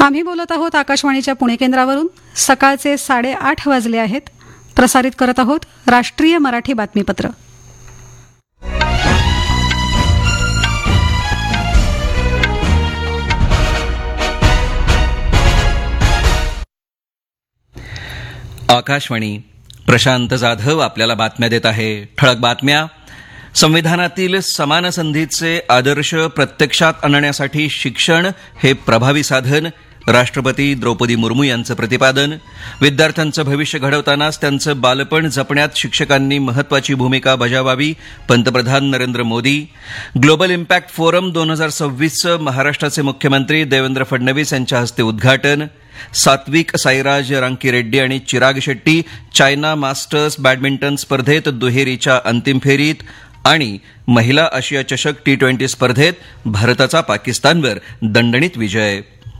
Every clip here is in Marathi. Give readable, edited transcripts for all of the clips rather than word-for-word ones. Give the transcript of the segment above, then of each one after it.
आम्ही बोलत आहोत आकाशवाणीच्या पुणे केंद्रावरून. सकाळचे 8:30 वाजले आहेत. प्रसारित करत आहोत राष्ट्रीय मराठी बातमीपत्र. आकाशवाणी. प्रशांत जाधव आपल्याला बातम्या देत आहे. ठळक बातम्या. संविधानातील समान संधीचे आदर्श प्रत्यक्षात आणण्यासाठी शिक्षण हे प्रभावी साधन. राष्ट्रपती द्रौपदी मुर्मू यांचं प्रतिपादन. विद्यार्थ्यांचं भविष्य घडवतानाच त्यांचं बालपण जपण्यात शिक्षकांनी महत्वाची भूमिका बजावावी. पंतप्रधान Narendra Modi. Global impact forum 2026चं महाराष्ट्राचे मुख्यमंत्री देवेंद्र फडणवीस यांच्या हस्ते उद्घाटन. सात्विक साईराज रांकीरेड्डी आणि Chirag Shetty China masters badminton स्पर्धेत दुहेरीच्या अंतिम फेरीत. आणि महिला आशिया चषक T20 स्पर्धेत भारताचा पाकिस्तानवर दणदणीत विजय.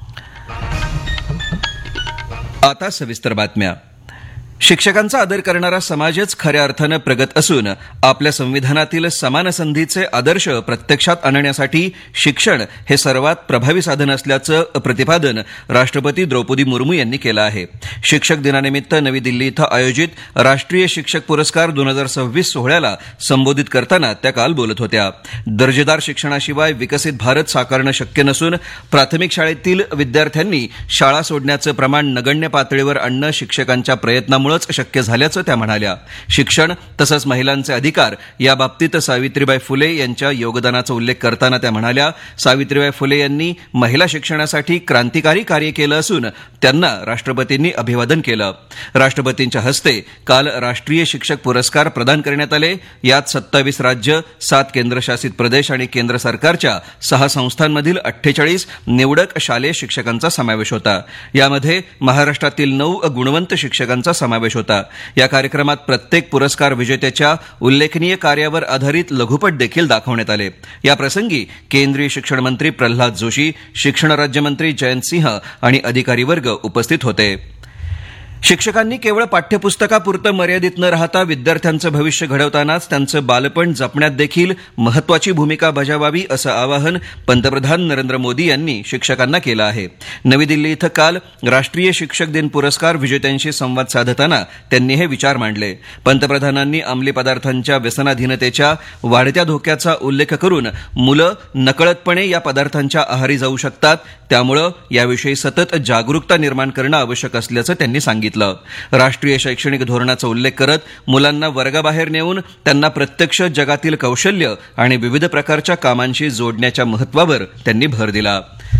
आता सविस्तर बातम्या. शिक्षकांचा आदर करणारा समाजच खऱ्या अर्थानं प्रगत असून आपल्या संविधानातील समान संधीचे आदर्श प्रत्यक्षात आणण्यासाठी शिक्षण हे सर्वात प्रभावी साधन असल्याचं प्रतिपादन राष्ट्रपती द्रौपदी मुर्मू यांनी केलं आहे. शिक्षक दिनानिमित्त नवी दिल्ली इथं आयोजित राष्ट्रीय शिक्षक पुरस्कार 2026 सोहळ्याला संबोधित करताना त्या काल बोलत होत्या. दर्जेदार शिक्षणाशिवाय विकसित भारत साकारणं शक्य नसून प्राथमिक शाळेतील विद्यार्थ्यांनी शाळा सोडण्याचं प्रमाण नगण्य पातळीवर आणणं शिक्षकांच्या प्रयत्नामुळे शक्य झाल्याचं त्या म्हणाल्या. शिक्षण तसंच महिलांचे अधिकार याबाबतीत सावित्रीबाई फुले यांच्या योगदानाचा उल्लेख करताना त्या म्हणाल्या, सावित्रीबाई फुले यांनी महिला शिक्षणासाठी क्रांतिकारी कार्य केलं असून त्यांना राष्ट्रपतींनी अभिवादन केलं. राष्ट्रपतींच्या हस्ते काल राष्ट्रीय शिक्षक पुरस्कार प्रदान करण्यात आले. यात 27 राज्य, 7 केंद्रशासित प्रदेश आणि केंद्र सरकारच्या 6 संस्थांमधील 48 निवडक शालेय शिक्षकांचा समावेश होता. यामध्ये महाराष्ट्रातील 9 गुणवंत शिक्षकांचा समावेश होता. या कार्यक्रमात प्रत्येक पुरस्कार विजेत्याच्या उल्लेखनीय कार्यावर आधारित लघुपट देखील दाखवण्यात आले. या प्रसंगी केंद्रीय शिक्षण मंत्री प्रल्हाद जोशी, शिक्षण राज्यमंत्री जयंत सिंह आणि अधिकारी वर्ग उपस्थित होते. शिक्षकांनी केवळ पाठ्यपुस्तकापुरतं मर्यादित न राहता विद्यार्थ्यांचं भविष्य घडवतानाच त्यांचं बालपण जपण्यात देखील महत्वाची भूमिका बजावावी असं आवाहन पंतप्रधान नरेंद्र मोदी यांनी शिक्षकांना केलं आहे. नवी दिल्ली इथं काल राष्ट्रीय शिक्षक दिन पुरस्कार विजेत्यांशी संवाद साधताना त्यांनी हे विचार मांडले. पंतप्रधानांनी अंमली पदार्थांच्या व्यसनाधीनतेच्या वाढत्या धोक्याचा उल्लेख करून मुलं नकळतपणे या पदार्थांच्या आहारी जाऊ शकतात, त्यामुळे याविषयी सतत जागरूकता निर्माण करणं आवश्यक असल्याचं त्यांनी सांगितलं. राष्ट्रीय शैक्षणिक धोरणाचा उल्लेख करत मुलांना वर्गाबाहेर नेऊन त्यांना प्रत्यक्ष जगातील कौशल्य आणि विविध प्रकारच्या कामांशी जोडण्याच्या महत्त्वावर त्यांनी भर दिला.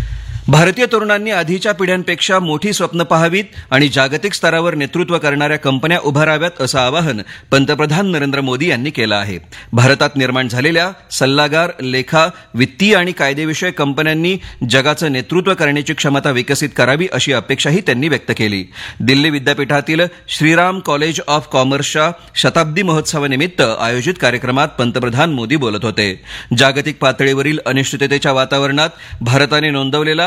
भारतीय तरुणांनी आधीच्या पिढ्यांपेक्षा मोठी स्वप्न पाहावीत आणि जागतिक स्तरावर नेतृत्व करणाऱ्या कंपन्या उभाराव्यात असं आवाहन पंतप्रधान नरेंद्र मोदी यांनी केलं आहे. भारतात निर्माण झालेल्या सल्लागार, लेखा, वित्तीय आणि कायदेविषयक कंपन्यांनी जगाचं नेतृत्व करण्याची क्षमता विकसित करावी अशी अपेक्षाही त्यांनी व्यक्त केली. दिल्ली विद्यापीठातील श्रीराम कॉलेज ऑफ कॉमर्सच्या शताब्दी महोत्सवानिमित्त आयोजित कार्यक्रमात पंतप्रधान मोदी बोलत होते. जागतिक पातळीवरील अनिश्चिततेच्या वातावरणात भारताने नोंदवलेला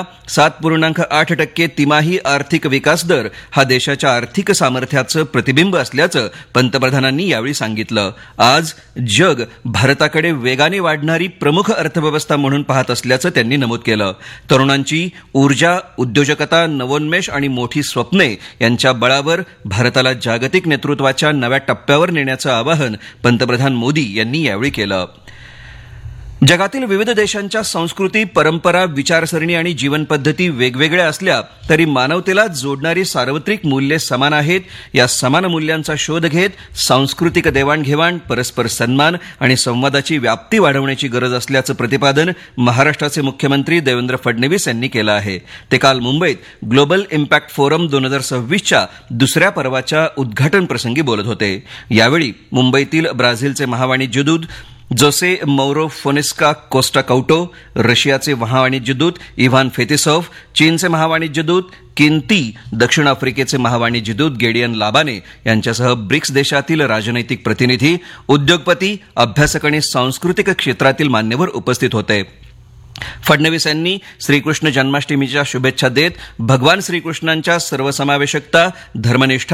7.8% तिमाही आर्थिक विकास दर हा देशाच्या आर्थिक सामर्थ्याचं प्रतिबिंब असल्याचं पंतप्रधानांनी यावेळी सांगितलं. आज जग भारताकडे वेगाने वाढणारी प्रमुख अर्थव्यवस्था म्हणून पाहत असल्याचं त्यांनी नमूद केलं. तरुणांची ऊर्जा, उद्योजकता, नवोन्मेष आणि मोठी स्वप्ने यांच्या बळावर भारताला जागतिक नेतृत्वाच्या नव्या टप्प्यावर नेण्याचं आवाहन पंतप्रधान मोदी यांनी यावेळी केलं. जगातील विविध देशांच्या संस्कृती, परंपरा, विचारसरणी आणि जीवनपद्धती वेगवेगळ्या असल्या तरी मानवतेला जोडणारी सार्वत्रिक मूल्ये समान आहेत. या समान मूल्यांचा शोध घेत सांस्कृतिक देवाणघेवाण, परस्पर सन्मान आणि संवादाची व्याप्ती वाढवण्याची गरज असल्याचं प्रतिपादन महाराष्ट्राचे मुख्यमंत्री देवेंद्र फडणवीस यांनी केलं आहे. ते काल मुंबईत ग्लोबल इम्पॅक्ट फोरम 2026च्या दुसऱ्या पर्वाच्या उद्घाटन प्रसंगी बोलत होते. यावेळी मुंबईतील ब्राझीलचे महावाणिज्यदूत जोसे मौरो फोनेस्का कोस्टा कौटो, रशियाचे महावाणिज्यदूत इव्हान फेतिसोव्ह, चीनचे महावाणिज्यदूत किंती, दक्षिण आफ्रिकेचे महावाणिज्यदूत गेडियन लाबाने यांच्यासह ब्रिक्स देशातील राजनैतिक प्रतिनिधी, उद्योगपती, अभ्यासक आणि सांस्कृतिक क्षेत्रातील मान्यवर उपस्थित होते. फडणवीस यांनी श्रीकृष्ण जन्माष्टमीच्या शुभेच्छा देत भगवान श्रीकृष्णांच्या सर्वसमावेशकता, धर्मनिष्ठा